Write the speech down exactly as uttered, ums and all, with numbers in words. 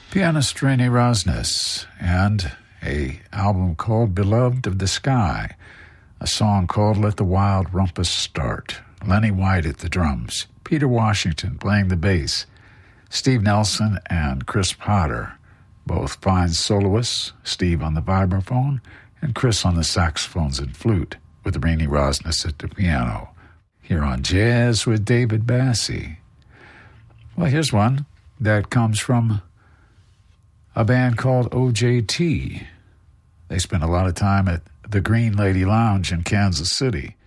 Pianist Renee Rosnes, and a album called Beloved of the Sky, a song called Let the Wild Rumpus Start, Lenny White at the drums, Peter Washington playing the bass, Steve Nelson and Chris Potter, both fine soloists, Steve on the vibraphone and Chris on the saxophones and flute, with Renee Rosnes at the piano, here on Jazz with David Bassie. Well, here's one that comes from a band called O J T. They spent a lot of time at the Green Lady Lounge in Kansas City.